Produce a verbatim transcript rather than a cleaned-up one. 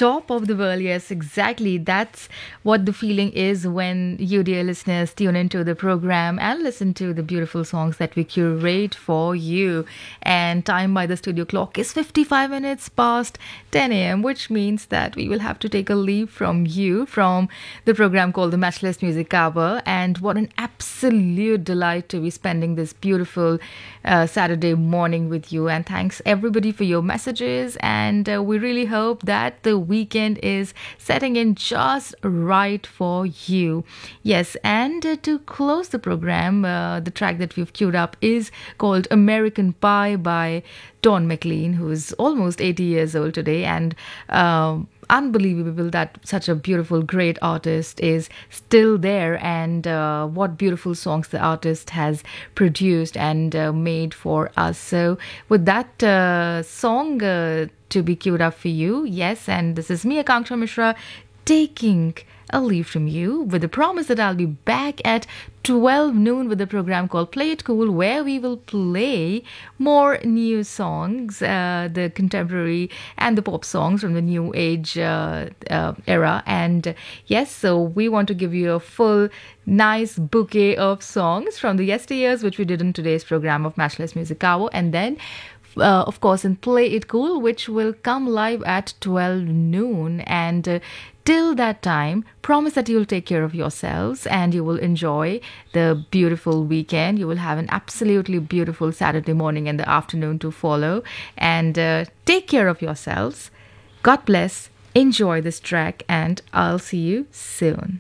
top of the world. Yes, exactly. That's what the feeling is when you, dear listeners, tune into the program and listen to the beautiful songs that we curate for you. And time by the studio clock is fifty-five minutes past ten a.m., which means that we will have to take a leave from you from the program called the Matchless Music Hour. And what an absolute delight to be spending this beautiful uh, Saturday morning with you. And thanks everybody for your messages. And uh, we really hope that the weekend is setting in just right for you. Yes, and uh, to close the program, uh, the track that we've queued up is called American Pie by Don McLean, who is almost eighty years old today, and um, unbelievable that such a beautiful, great artist is still there, and uh, what beautiful songs the artist has produced and uh, made for us. So with that uh, song uh, to be queued up for you, yes, and this is me, Akanksha Mishra, taking a leave from you with the promise that I'll be back at twelve noon with a program called Play It Cool, where we will play more new songs, uh, the contemporary and the pop songs from the new age uh, uh, era. And uh, yes, so we want to give you a full nice bouquet of songs from the yesteryears, which we did in today's program of Matchless Music Hour. And then Uh, of course, in Play It Cool, which will come live at twelve noon. And uh, till that time, promise that you'll take care of yourselves and you will enjoy the beautiful weekend. You will have an absolutely beautiful Saturday morning and the afternoon to follow. And uh, take care of yourselves. God bless. Enjoy this track, and I'll see you soon.